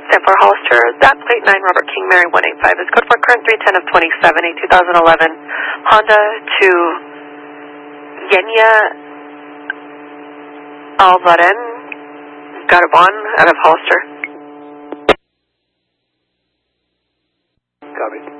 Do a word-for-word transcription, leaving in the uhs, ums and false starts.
Denver Hollister, that plate nine Robert King Mary one eight five is code for current three ten of twenty-seven, a two thousand eleven Honda to Yenya Alvaren Garbon out of Hollister. Copy.